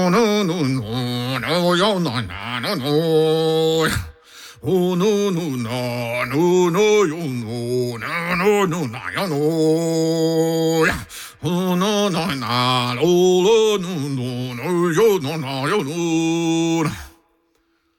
no no no no yo no na no no. Oh no no no no no yo no no no no na yo no. Oh no no na no no no no yo no na yo no.